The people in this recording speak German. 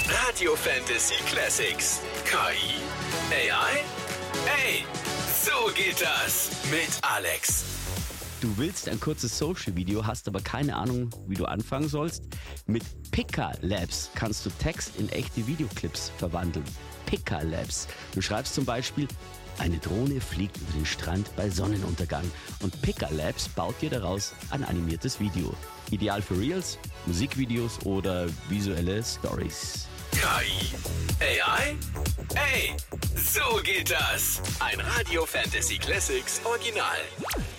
Radio Fantasy Classics. KI? AI? Ey, so geht das mit Alex. Du willst ein kurzes Social-Video, hast aber keine Ahnung, wie du anfangen sollst? Mit Pika Labs kannst du Text in echte Videoclips verwandeln. Pika Labs. Du schreibst zum Beispiel: Eine Drohne fliegt über den Strand bei Sonnenuntergang und Pika Labs baut dir daraus ein animiertes Video. Ideal für Reels, Musikvideos oder visuelle Stories. KI? AI? Ey, so geht das. Ein Radio Fantasy Classics Original.